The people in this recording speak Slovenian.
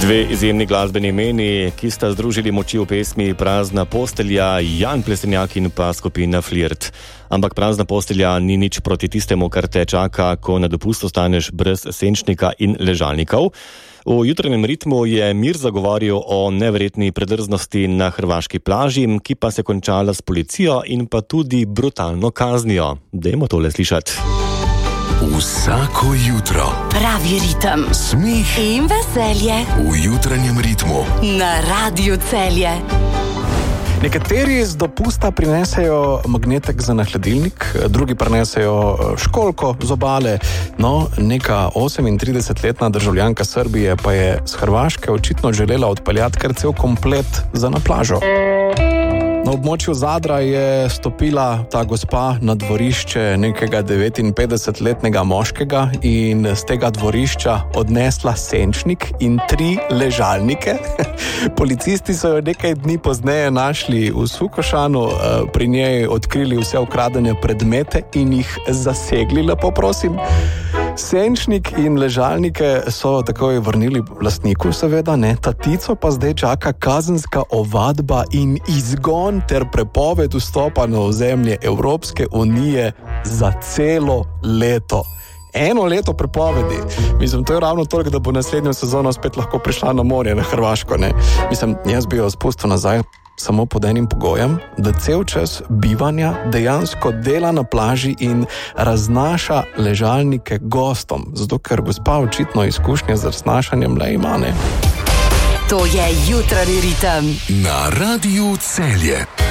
Dve izjemni glasbeni imeni, ki sta združili moči v pesmi Prazna postelja, Jan Plestenjak in pa skupina Flirt. Ampak prazna postelja ni nič proti tistemu, kar te čaka, ko na dopust ostaneš brez senčnika in ležalnikov. V jutranjem ritmu je Mir zagovoril o neverjetni predrznosti na hrvaški plaži, ki pa se končala s policijo in pa tudi brutalno kaznijo. Dajmo tole slišati. Vsako jutro pravi ritem, smeh in veselje v jutranjem ritmu na Radiu Celje. Nekateri z dopusta prinesejo magnetek za na hladilnik, drugi prinesejo školjko z obale. No, neka 38-letna državljanka Srbije pa je z Hrvaške očitno želela odpeljati kar cel komplet za na plažo. Na območju Zadra je stopila ta gospa na dvorišče nekega 59-letnega moškega in z tega dvorišča odnesla senčnik in 3 ležalnike. Policisti so jo nekaj dni pozneje našli v Sukošanu, pri njej odkrili vse ukradene predmete in jih zasegli, lepo prosim. Senčnik in ležalnike so takoj vrnili lastniku, seveda, ne. Tatico pa zdaj čaka kazenska ovadba in izgon ter prepoved vstopa na ozemlje Evropske unije za celo leto. 1 leto prepovedi. Mislim, to je ravno toliko, da bo naslednjo sezono spet lahko prišla na morje, na Hrvaško, ne. Mislim, jaz bi jo spustil nazaj samo pod enim pogojem, da cel čas bivanja dejansko dela na plaži in raznaša ležalnike gostom, zato ker gospa očitno izkušnje z raznašanjem le ima, ne. To je jutranji ritem na Radiu Celje.